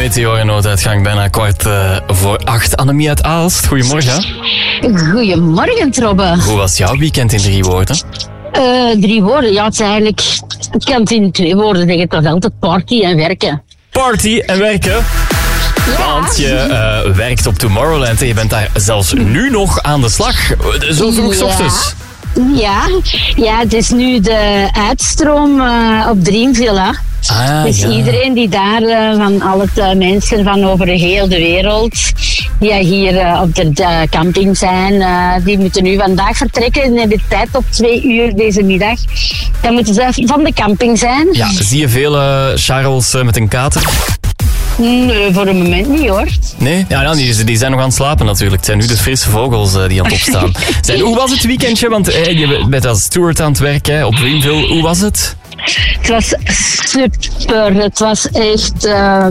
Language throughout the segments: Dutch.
meteorennooduitgang bijna 7:15. Annemie uit Aalst, goedemorgen. Goedemorgen, Trobbe. Hoe was jouw weekend in 3 woorden? 3 woorden, ja, het is eigenlijk... Ik kan het in 2 woorden zeggen, het was altijd party en werken. Party en werken. Ja. Want je werkt op Tomorrowland en je bent daar zelfs nu nog aan de slag. Zo vroeg 's ochtends. Ja, het is nu de uitstroom op Dreamville. Dus iedereen die daar, van alle mensen van over heel de wereld, die hier op de camping zijn, die moeten nu vandaag vertrekken en hebben tijd op 2 uur deze middag. Dan moeten ze van de camping zijn. Ja, zie je veel Charles met een kater? Nee, voor een moment niet hoor. Nee? Ja, die zijn nog aan het slapen natuurlijk. Het zijn nu de frisse vogels die aan het opstaan zijn. Hoe was het weekendje? Want je bent als steward aan het werken op Dreamville. Hoe was het? Het was super. Het was echt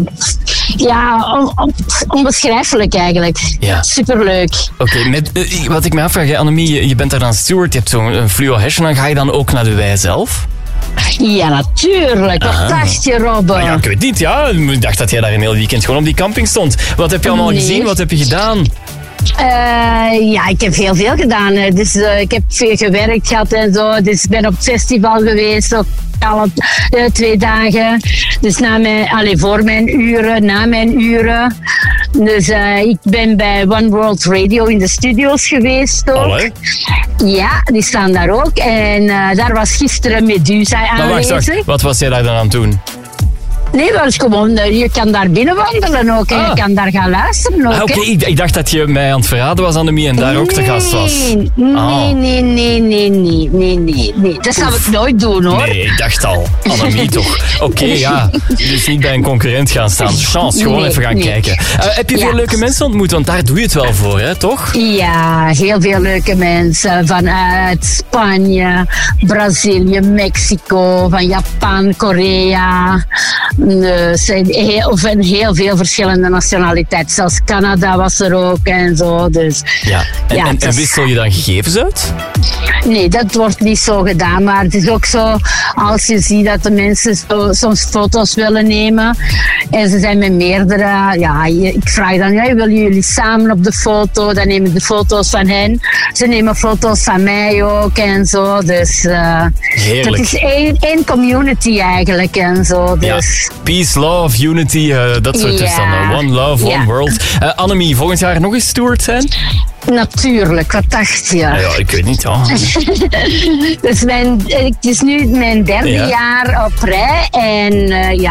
onbeschrijfelijk eigenlijk. Ja. Superleuk. Oké, wat ik me afvraag, Annemie, je bent daar dan steward, je hebt zo'n fluo hesje, dan ga je dan ook naar de wei zelf? Ja, natuurlijk. Wat dacht je, Robbe? Ja, ik weet niet, ja. Ik dacht dat jij daar een heel weekend gewoon op die camping stond. Wat heb je allemaal gezien? Wat heb je gedaan? Ik heb heel veel gedaan. Dus ik heb veel gewerkt gehad en zo. Dus ik ben op het festival geweest. Ook alle 2 dagen. Dus voor mijn uren, na mijn uren. Dus ik ben bij One World Radio in de studio's geweest ook. Allee. Ja, die staan daar ook. En daar was gisteren Medusa aanwezig. Wacht, wat was jij daar dan aan het doen? Nee, dat is gewoon, je kan daar binnen wandelen ook en je kan daar gaan luisteren ook. Oké, ik dacht dat je mij aan het verraden was, Annemie, en daar ook te gast was. Nee. Dat zou ik nooit doen, hoor. Nee, ik dacht al. Annemie toch. Oké, ja. Dus niet bij een concurrent gaan staan. Chance, gewoon even gaan kijken. Heb je veel leuke mensen ontmoet? Want daar doe je het wel voor, hè, toch? Ja, heel veel leuke mensen. Vanuit Spanje, Brazilië, Mexico, van Japan, Korea... zijn heel veel verschillende nationaliteiten. Zelfs Canada was er ook en zo. Dus, ja. En wissel je dan gegevens uit? Nee, dat wordt niet zo gedaan. Maar het is ook zo, als je ziet dat de mensen soms foto's willen nemen en ze zijn met meerdere, ik vraag dan, willen jullie samen op de foto? Dan neem ik de foto's van hen. Ze nemen foto's van mij ook en zo. Dus heerlijk. Dat is één community eigenlijk en zo. Dus. Ja. Peace, love, unity, dat soort toestanden. One love, one world. Annemie, volgend jaar nog eens steward zijn? Natuurlijk, wat dacht je? Ja, ik weet niet, ja. Dus het is nu mijn 3e jaar op rij en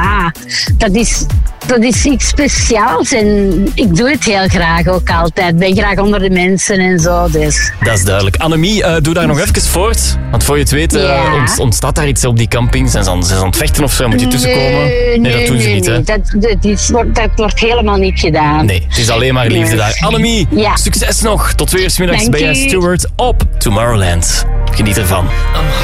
dat is iets speciaals en ik doe het heel graag ook altijd. Ik ben graag onder de mensen en zo, dus. Dat is duidelijk. Annemie, doe daar nog even voort. Want voor je het weet ontstaat daar iets op die camping. Zijn ze aan het vechten of zo? Moet je tussenkomen? Nee, dat doen ze niet, hè? Dat wordt helemaal niet gedaan. Nee, het is alleen maar liefde daar. Annemie, succes nog. Tot 2 uur 's middags ben jij steward op Tomorrowland. Geniet ervan.